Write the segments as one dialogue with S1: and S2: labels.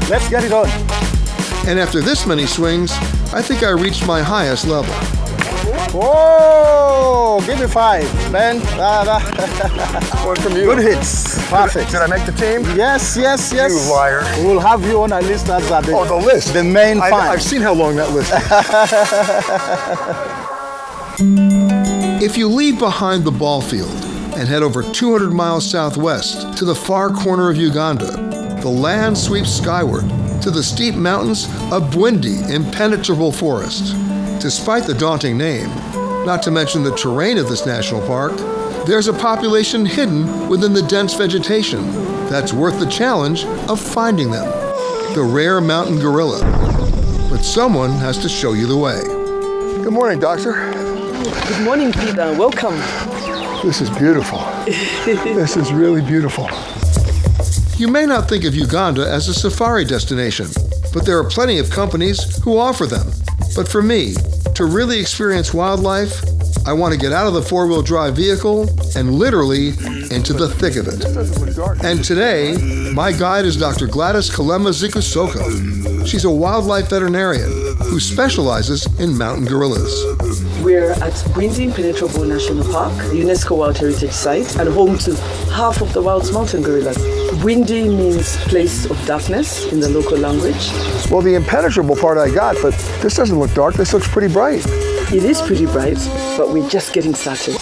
S1: Let's get it on.
S2: And after this many swings, I think I reached my highest level.
S1: Whoa! Give me 5, Ben.
S3: One from you.
S1: Good hits. Perfect.
S3: Did I make the team?
S1: Yes.
S3: You liar.
S1: We'll have you on our list as the
S3: list.
S1: The main fan.
S3: I've seen how long that list is.
S2: If you leave behind the ball field and head over 200 miles southwest to the far corner of Uganda, the land sweeps skyward to the steep mountains of Bwindi Impenetrable Forest. Despite the daunting name, not to mention the terrain of this national park, there's a population hidden within the dense vegetation that's worth the challenge of finding them. The rare mountain gorilla. But someone has to show you the way.
S3: Good morning, Doctor.
S4: Good morning, Peter. Welcome.
S3: This is beautiful. This is really beautiful.
S2: You may not think of Uganda as a safari destination, but there are plenty of companies who offer them. But for me, to really experience wildlife, I want to get out of the four-wheel drive vehicle and literally into the thick of it. And today, my guide is Dr. Gladys Kalema Zikusoko. She's a wildlife veterinarian who specializes in mountain gorillas.
S4: We're at Bwindi Impenetrable National Park, a UNESCO World Heritage Site, and home to half of the world's mountain gorillas. Bwindi means place of darkness in the local language.
S3: Well, the impenetrable part I got, but this doesn't look dark. This looks pretty bright.
S4: It is pretty bright, but we're just getting started.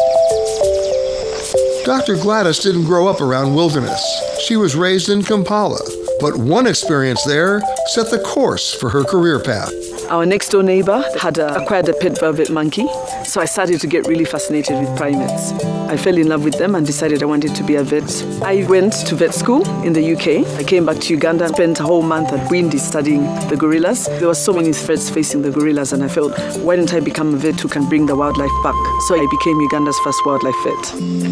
S2: Dr. Gladys didn't grow up around wilderness. She was raised in Kampala, but one experience there set the course for her career path.
S4: Our next door neighbor had acquired a pet velvet monkey, so I started to get really fascinated with primates. I fell in love with them and decided I wanted to be a vet. I went to vet school in the UK. I came back to Uganda and spent a whole month at Bwindi studying the gorillas. There were so many threats facing the gorillas, and I felt, why don't I become a vet who can bring the wildlife back? So I became Uganda's first wildlife vet.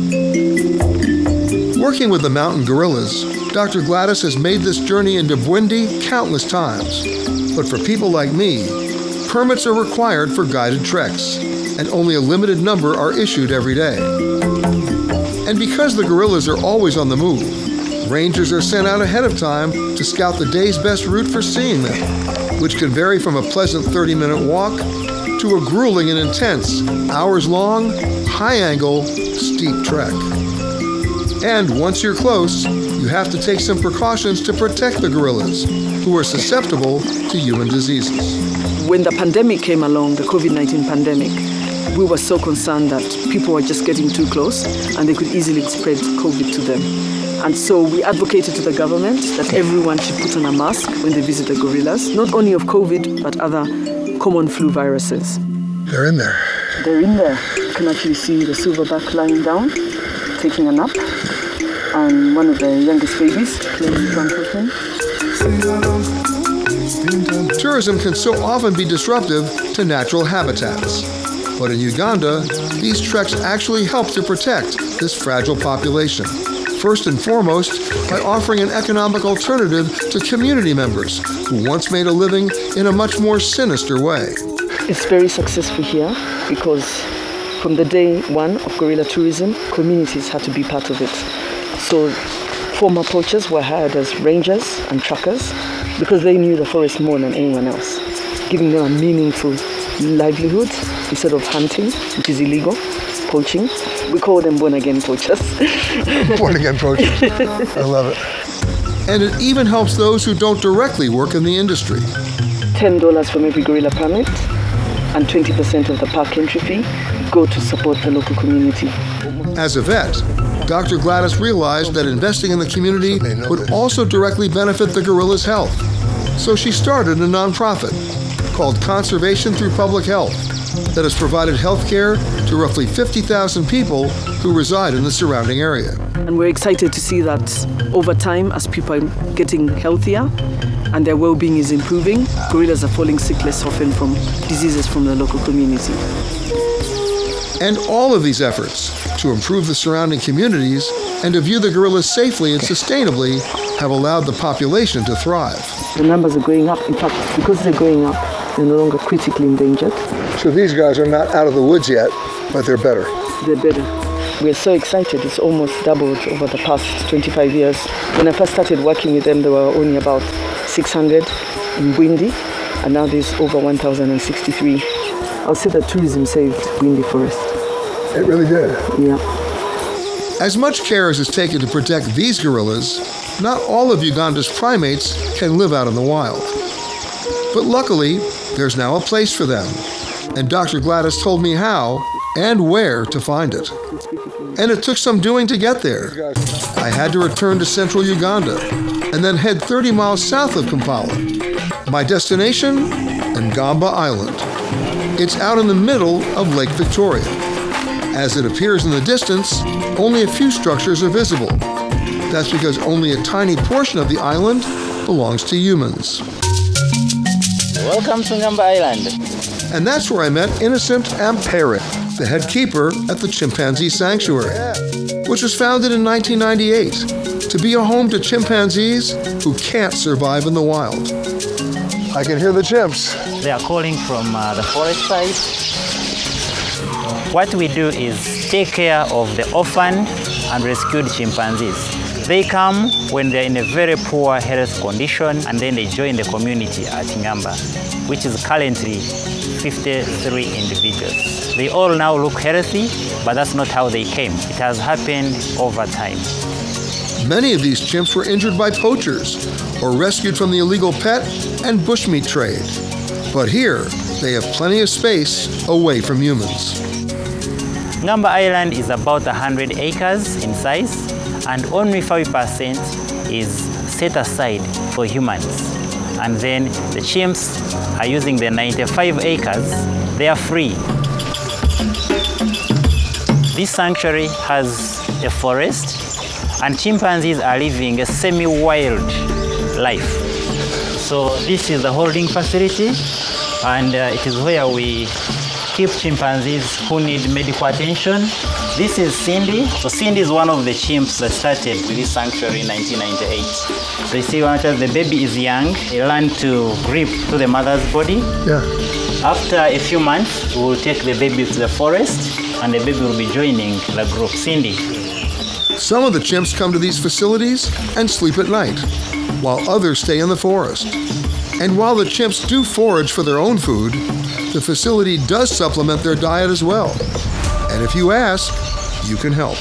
S2: Working with the mountain gorillas, Dr. Gladys has made this journey into Bwindi countless times. But for people like me, permits are required for guided treks, and only a limited number are issued every day. And because the gorillas are always on the move, rangers are sent out ahead of time to scout the day's best route for seeing them, which can vary from a pleasant 30-minute walk to a grueling and intense, hours-long, high-angle, steep trek. And once you're close, you have to take some precautions to protect the gorillas, who are susceptible to human diseases.
S4: When the pandemic came along, the COVID-19 pandemic, we were so concerned that people were just getting too close and they could easily spread COVID to them. And so we advocated to the government that everyone should put on a mask when they visit the gorillas, not only of COVID, but other common flu viruses.
S3: They're in there.
S4: They're in there. You can actually see the silverback lying down, taking a nap, and one of the youngest babies playing trampoline.
S2: Tourism can so often be disruptive to natural habitats. But in Uganda, these treks actually help to protect this fragile population. First and foremost, by offering an economic alternative to community members who once made a living in a much more sinister way.
S4: It's very successful here because from the day one of gorilla tourism, communities had to be part of it. So former poachers were hired as rangers and trackers because they knew the forest more than anyone else, giving them a meaningful livelihood instead of hunting, which is illegal, poaching. We call them born-again poachers.
S3: Born-again poachers. I love it.
S2: And it even helps those who don't directly work in the industry.
S4: $10 from every gorilla permit and 20% of the park entry fee go to support the local community.
S2: As a vet, Dr. Gladys realized that investing in the community would also directly benefit the gorilla's health. So she started a nonprofit called Conservation Through Public Health that has provided health care to roughly 50,000 people who reside in the surrounding area.
S4: And we're excited to see that over time, as people are getting healthier and their well-being is improving, gorillas are falling sick less often from diseases from the local community.
S2: And all of these efforts to improve the surrounding communities and to view the gorillas safely and sustainably have allowed the population to thrive.
S4: The numbers are going up. In fact, because they're going up, they're no longer critically endangered.
S3: So these guys are not out of the woods yet, but they're better.
S4: They're better. We're so excited. It's almost doubled over the past 25 years. When I first started working with them, there were only about 600 in Bwindi, and now there's over 1,063. I'll say that tourism saved Bwindi Forest.
S3: It really did.
S4: Yeah.
S2: As much care as is taken to protect these gorillas, not all of Uganda's primates can live out in the wild. But luckily, there's now a place for them, and Dr. Gladys told me how and where to find it. And it took some doing to get there. I had to return to central Uganda and then head 30 miles south of Kampala. My destination? Ngamba Island. It's out in the middle of Lake Victoria. As it appears in the distance, only a few structures are visible. That's because only a tiny portion of the island belongs to humans.
S5: Welcome to Ngamba Island.
S2: And that's where I met Innocent Ampere, the head keeper at the Chimpanzee Sanctuary, which was founded in 1998 to be a home to chimpanzees who can't survive in the wild.
S3: I can hear the chimps.
S5: They are calling from the forest side. What we do is take care of the orphaned and rescued chimpanzees. They come when they're in a very poor health condition, and then they join the community at Ngamba, which is currently 53 individuals. They all now look healthy, but that's not how they came. It has happened over time.
S2: Many of these chimps were injured by poachers or rescued from the illegal pet and bushmeat trade. But here, they have plenty of space away from humans.
S5: Ngamba Island is about 100 acres in size, and only 5% is set aside for humans. And then the chimps are using the 95 acres. They are free. This sanctuary has a forest, and chimpanzees are living a semi-wild life. So this is the holding facility, and it is where we keep chimpanzees who need medical attention. This is Cindy. So Cindy is one of the chimps that started with this sanctuary in 1998. So you see, when the baby is young, they learn to grip to the mother's body.
S3: Yeah.
S5: After a few months, we will take the baby to the forest, and the baby will be joining the group. Cindy.
S2: Some of the chimps come to these facilities and sleep at night, while others stay in the forest. And while the chimps do forage for their own food, the facility does supplement their diet as well. And if you ask, you can help.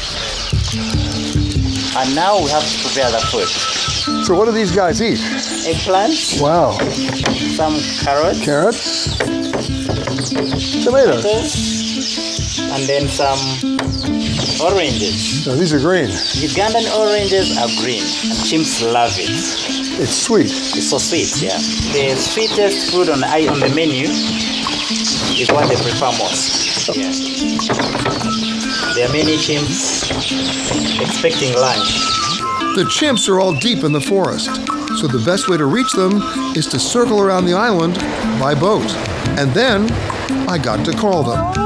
S5: And now we have to prepare the food.
S3: So what do these guys eat?
S5: Eggplants,
S3: Wow.
S5: some carrots,
S3: Carrots? Tomatoes?
S5: and then some oranges.
S3: No, these are green.
S5: Ugandan oranges are green, and chimps love it.
S3: It's sweet.
S5: It's so sweet, yeah. The sweetest food on the menu is what they prefer most. Yeah. There are many chimps expecting lunch.
S2: The chimps are all deep in the forest, so the best way to reach them is to circle around the island by boat. And then I got to call them.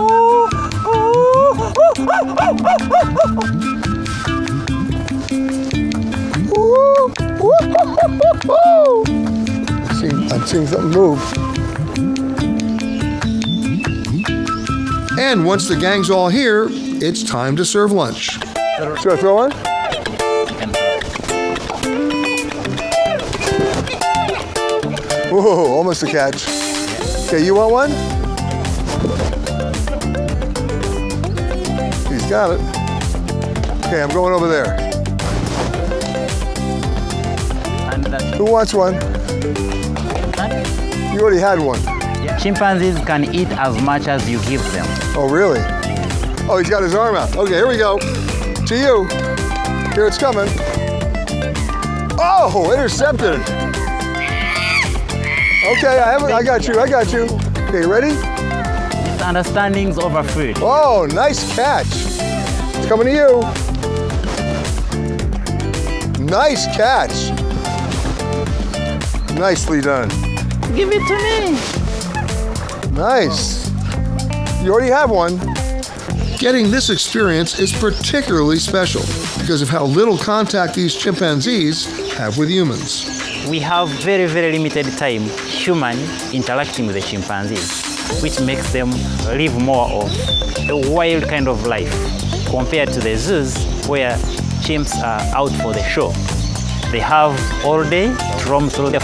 S3: I'm seeing something move.
S2: And once the gang's all here, it's time to serve lunch.
S3: Should I throw one? Whoa, almost a catch. Okay, you want one? He's got it. Okay, I'm going over there. Who wants one? You already had one.
S5: Chimpanzees can eat as much as you give them.
S3: Oh, really? Oh, he's got his arm out. Okay, here we go. To you. Here it's coming. Oh, intercepted. Okay, I got you. Okay, ready?
S5: Misunderstandings over food.
S3: Oh, nice catch. It's coming to you. Nice catch. Nicely done.
S5: Give it to me.
S3: Nice. You already have one.
S2: Getting this experience is particularly special because of how little contact these chimpanzees have with humans.
S5: We have very, very limited time human interacting with the chimpanzees, which makes them live more of a wild kind of life compared to the zoos where chimps are out for the show. They have all day to roam through the